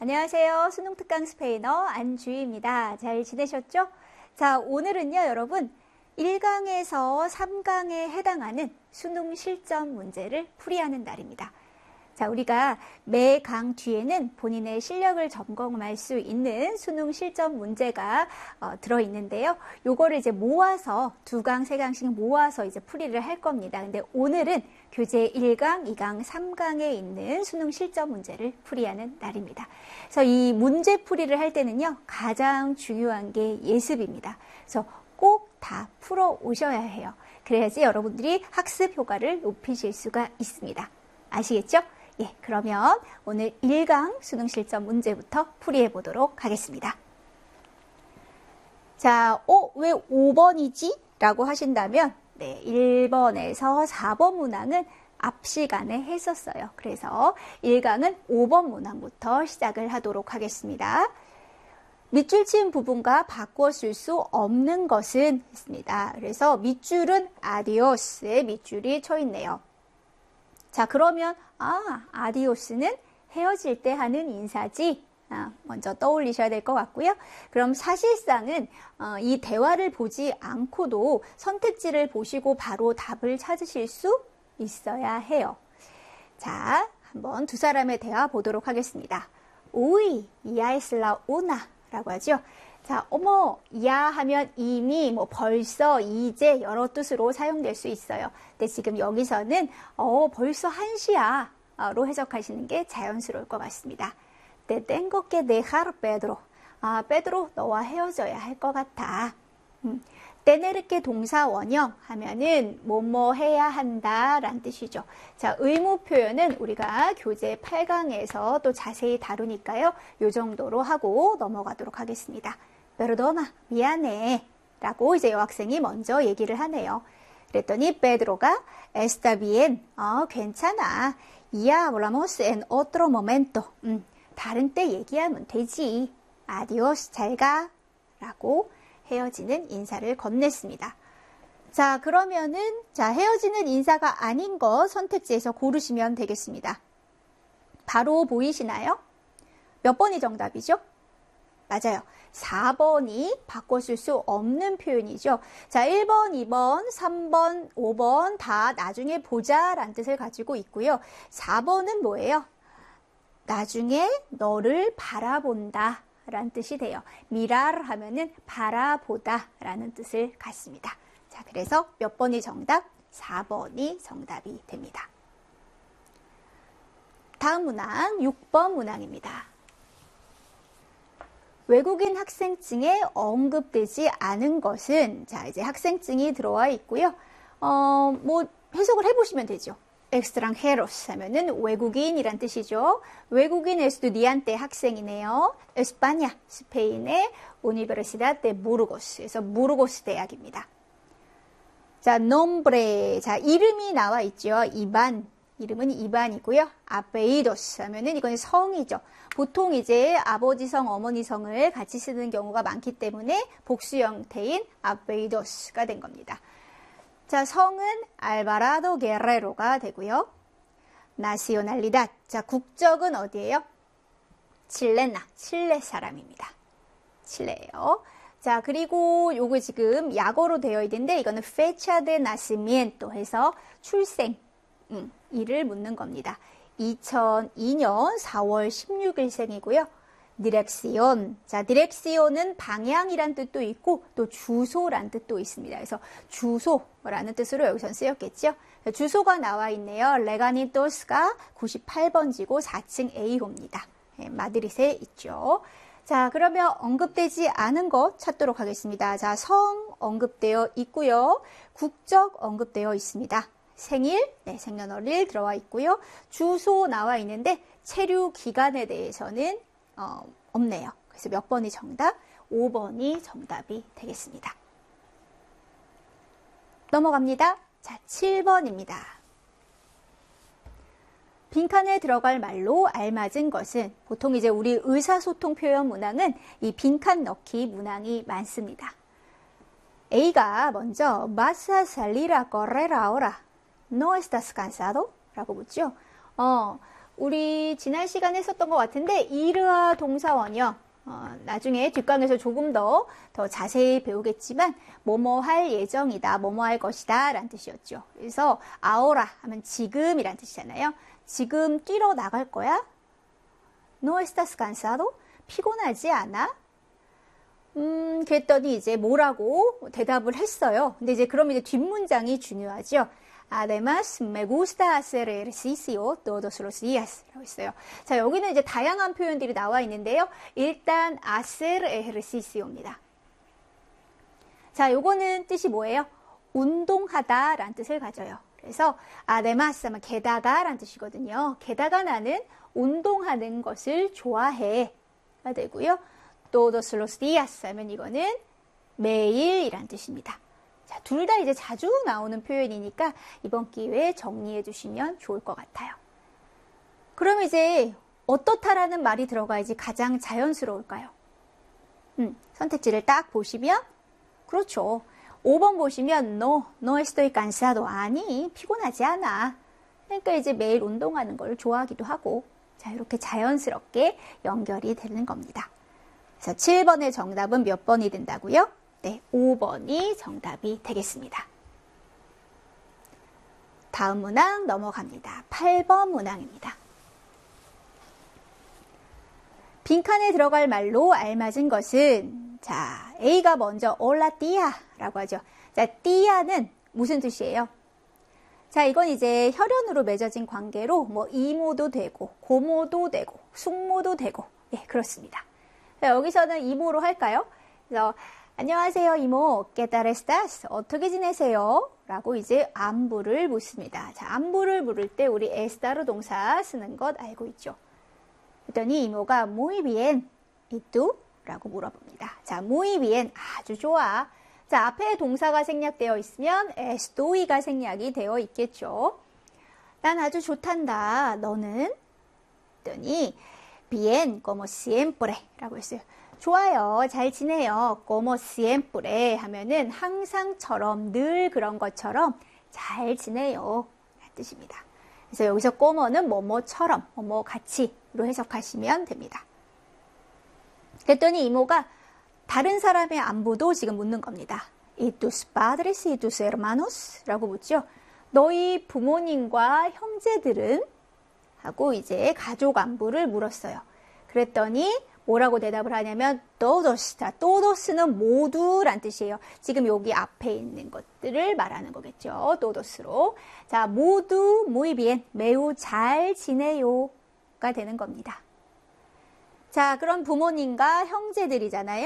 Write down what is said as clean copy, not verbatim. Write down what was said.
안녕하세요. 수능특강 스페인어 안주희입니다. 잘 지내셨죠? 자, 오늘은요, 여러분 1강에서 3강에 해당하는 수능 실전 문제를 풀이하는 날입니다. 자, 우리가 매 강 뒤에는 본인의 실력을 점검할 수 있는 수능 실전 문제가 들어있는데요. 요거를 이제 모아서 2강, 3강씩 모아서 이제 풀이를 할 겁니다. 근데 오늘은 교재 1강, 2강, 3강에 있는 수능 실전 문제를 풀이하는 날입니다. 그래서 이 문제 풀이를 할 때는요, 가장 중요한 게 예습입니다. 그래서 꼭 다 풀어 오셔야 해요. 그래야지 여러분들이 학습 효과를 높이실 수가 있습니다. 아시겠죠? 예, 그러면 오늘 1강 수능 실전 문제부터 풀이해 보도록 하겠습니다. 자, 왜 5번이지? 라고 하신다면, 네, 1번에서 4번 문항은 앞 시간에 했었어요. 그래서 1강은 5번 문항부터 시작을 하도록 하겠습니다. 밑줄 친 부분과 바꿔 쓸 수 없는 것은 있습니다. 그래서 밑줄은 아디오스의 밑줄이 쳐 있네요. 자, 그러면 아디오스는 헤어질 때 하는 인사지. 먼저 떠올리셔야 될 것 같고요. 그럼 사실상은 이 대화를 보지 않고도 선택지를 보시고 바로 답을 찾으실 수 있어야 해요. 자, 한번 두 사람의 대화 보도록 하겠습니다. Uy, ya es la una 라고 하죠. 자, 어머, 야 하면 이미, 벌써, 이제 여러 뜻으로 사용될 수 있어요. 근데 지금 여기서는 벌써 1시야 로 해석하시는 게 자연스러울 것 같습니다. Te tengo que dejar, Pedro. 페드로, 너와 헤어져야 할 것 같아. 테네르케 동사 원형 하면은 뭐뭐 해야 한다 라는 뜻이죠. 자, 의무 표현은 우리가 교재 8강에서 또 자세히 다루니까요. 요 정도로 하고 넘어가도록 하겠습니다. Perdona, 미안해 라고 이제 여학생이 먼저 얘기를 하네요. 그랬더니 페드로가 Está bien, 괜찮아. Ya hablamos en otro momento. 다른 때 얘기하면 되지. Adiós, 잘 가. 라고 헤어지는 인사를 건넸습니다. 자, 그러면은 헤어지는 인사가 아닌 거 선택지에서 고르시면 되겠습니다. 바로 보이시나요? 몇 번이 정답이죠? 맞아요. 4번이 바꿔 쓸 수 없는 표현이죠. 자, 1번, 2번, 3번, 5번 다 나중에 보자 라는 뜻을 가지고 있고요. 4번은 뭐예요? 나중에 너를 바라본다 라는 뜻이 돼요. 미랄 하면은 바라보다 라는 뜻을 갖습니다. 자, 그래서 몇 번이 정답? 4번이 정답이 됩니다. 다음 문항 6번 문항입니다. 외국인 학생증에 언급되지 않은 것은, 자, 이제 학생증이 들어와 있고요. 해석을 해보시면 되죠. extranjeros 하면은 외국인이란 뜻이죠. 외국인 estudiante 학생이네요. 에스파냐, 스페인의 Universidad de Burgos에서 무르고스 대학입니다. 자, nombre, 자, 이름이 나와 있죠. 이반, 이름은 이반이고요. apellidos 하면은 이건 성이죠. 보통 이제 아버지 성, 어머니 성을 같이 쓰는 경우가 많기 때문에 복수 형태인 apellidos가 된 겁니다. 자, 성은 알바라도 게레로가 되고요. 나시오날리닷, 자, 국적은 어디예요? 칠레 사람입니다. 칠레예요. 자, 그리고 요거 지금 약어로 되어 있는데 이거는 fecha de nacimiento 해서 출생, 일을 묻는 겁니다. 2002년 4월 16일생이고요. 디렉시온. 자, 디렉시온은 방향이란 뜻도 있고 또 주소란 뜻도 있습니다. 그래서 주소라는 뜻으로 여기선 쓰였겠죠. 주소가 나와 있네요. 레가니토스가 98번지고 4층 A호입니다. 네, 마드리드에 있죠. 자, 그러면 언급되지 않은 것 찾도록 하겠습니다. 자, 성 언급되어 있고요. 국적 언급되어 있습니다. 생일, 네, 생년월일 들어와 있고요. 주소 나와 있는데 체류 기간에 대해서는 없네요. 그래서 몇 번이 정답? 5번이 정답이 되겠습니다. 넘어갑니다. 자, 7번입니다. 빈칸에 들어갈 말로 알맞은 것은, 보통 이제 우리 의사소통 표현 문항은 이 빈칸 넣기 문항이 많습니다. A가 먼저 Vas a salir a correr ahora. ¿No estás cansado? 라고 묻죠. 우리 지난 시간에 했었던 것 같은데 이르아 동사원이요. 나중에 뒷강에서 조금 더 자세히 배우겠지만 뭐뭐 할 예정이다, 뭐뭐 할 것이다 라는 뜻이었죠. 그래서 ahora 하면 지금이란 뜻이잖아요. 지금 뛰러 나갈 거야? No estás cansado? 피곤하지 않아? 그랬더니 이제 뭐라고 대답을 했어요. 근데 이제 그럼 이제 뒷문장이 중요하죠. Además, me gusta hacer ejercicio todos los días 라고 있어요. 자, 여기는 이제 다양한 표현들이 나와 있는데요. 일단 hacer ejercicio입니다. 자, 요거는 뜻이 뭐예요? 운동하다 라는 뜻을 가져요. 그래서 además 하면 게다가 라는 뜻이거든요. 게다가 나는 운동하는 것을 좋아해 가 되고요. todos los días 하면 이거는 매일이란 뜻입니다. 자, 둘 다 이제 자주 나오는 표현이니까 이번 기회에 정리해 주시면 좋을 것 같아요. 그럼 이제 어떻다라는 말이 들어가야지 가장 자연스러울까요? 선택지를 딱 보시면 그렇죠. 5번 보시면 no estoy cansado. 아니, 피곤하지 않아. 그러니까 이제 매일 운동하는 걸 좋아하기도 하고 자, 이렇게 자연스럽게 연결이 되는 겁니다. 그래서 7번의 정답은 몇 번이 된다고요? 네, 5번이 정답이 되겠습니다. 다음 문항 넘어갑니다. 8번 문항입니다. 빈칸에 들어갈 말로 알맞은 것은 자, A가 먼저 hola tía 라고 하죠. 자, tía는 무슨 뜻이에요? 자, 이건 이제 혈연으로 맺어진 관계로 뭐 이모도 되고 고모도 되고 숙모도 되고 예, 그렇습니다. 자, 여기서는 이모로 할까요? 그래서 안녕하세요 이모, ¿qué tal estás? 어떻게 지내세요? 라고 이제 안부를 묻습니다. 자, 안부를 물을 때 우리 estar 동사 쓰는 것 알고 있죠? 그랬더니 이모가 muy bien, ¿y tú? 라고 물어봅니다. 자, muy bien, 아주 좋아. 자, 앞에 동사가 생략되어 있으면 estoy가 생략이 되어 있겠죠. 난 아주 좋단다. 너는? 그랬더니 bien, como siempre 라고 했어요. 좋아요. 잘 지내요. como siempre 하면은 항상처럼 늘 그런 것처럼 잘 지내요. 라는 뜻입니다. 그래서 여기서 como는 뭐뭐처럼, 뭐뭐 같이로 해석하시면 됩니다. 그랬더니 이모가 다른 사람의 안부도 지금 묻는 겁니다. ¿Y tus padres y tus hermanos? 라고 묻죠. 너희 부모님과 형제들은? 하고 이제 가족 안부를 물었어요. 그랬더니 뭐라고 대답을 하냐면 todos, todos는 모두란 뜻이에요. 지금 여기 앞에 있는 것들을 말하는 거겠죠. todos로. 자, 모두 muy bien, 매우 잘 지내요가 되는 겁니다. 자, 그럼 부모님과 형제들이잖아요.